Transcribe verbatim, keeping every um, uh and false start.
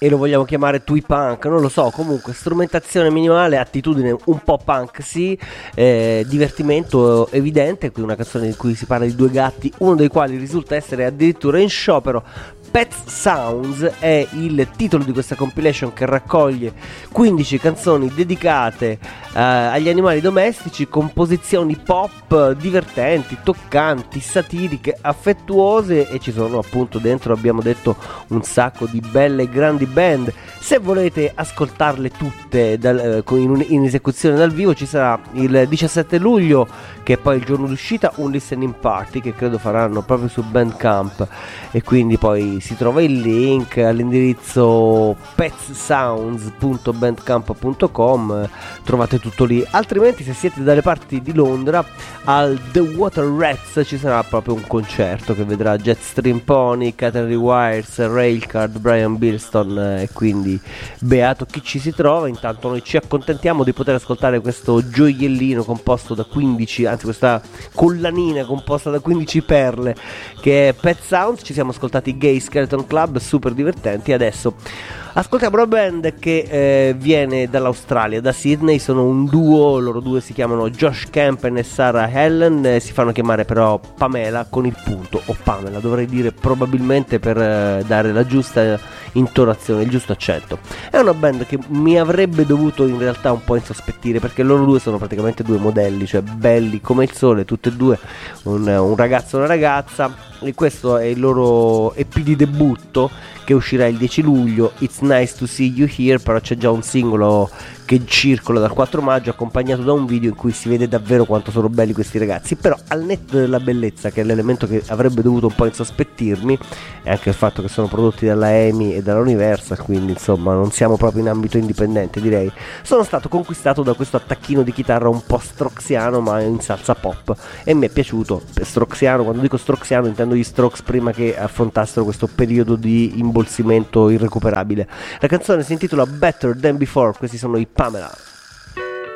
e lo vogliamo chiamare twee punk, non lo so, comunque strumentazione minimale, attitudine un po' punk sì, eh, divertimento evidente. Qui una canzone in cui si parla di due gatti, uno dei quali risulta essere addirittura in sciopero. Pet Sounds è il titolo di questa compilation che raccoglie quindici canzoni dedicate uh, agli animali domestici, composizioni pop divertenti, toccanti, satiriche, affettuose, e ci sono appunto dentro, abbiamo detto, un sacco di belle grandi band. Se volete ascoltarle tutte dal, uh, in, in esecuzione dal vivo, ci sarà il diciassette luglio, che è poi il giorno d'uscita, un listening party che credo faranno proprio su Bandcamp, e quindi poi si trova il link all'indirizzo petsounds punto bandcamp punto com, trovate tutto lì. Altrimenti, se siete dalle parti di Londra, al The Water Rats ci sarà proprio un concerto che vedrà Jetstream Pony, Catherine Wires, Railcard, Brian Bilston, e quindi beato chi ci si trova. Intanto noi ci accontentiamo di poter ascoltare questo gioiellino composto da quindici, anzi questa collanina composta da quindici perle, che è Pet Sounds. Ci siamo ascoltati Gay Skeleton Club, super divertenti. Adesso ascoltiamo una band che eh, viene dall'Australia, da Sydney. Sono un duo, loro due si chiamano Josh Campen e Sarah Helen, eh, si fanno chiamare però Pamela con il punto, o Pamela dovrei dire probabilmente, per eh, dare la giusta intonazione, il giusto accento. È una band che mi avrebbe dovuto in realtà un po' insospettire, perché loro due sono praticamente due modelli, cioè belli come il sole, tutte e due, un, un ragazzo e una ragazza, e questo è il loro E P di debutto che uscirà il dieci luglio. It's Nice to See You Here, però c'è già un singolo che circola dal quattro maggio, accompagnato da un video in cui si vede davvero quanto sono belli questi ragazzi. Però al netto della bellezza, che è l'elemento che avrebbe dovuto un po' insospettirmi, e anche il fatto che sono prodotti dalla EMI e dalla Universal, quindi insomma non siamo proprio in ambito indipendente, direi, sono stato conquistato da questo attacchino di chitarra un po' stroxiano ma in salsa pop, e mi è piaciuto. Stroxiano, quando dico stroxiano intendo gli Strokes prima che affrontassero questo periodo di imbolsimento irrecuperabile. La canzone si intitola Better Than Before, questi sono i Pamela.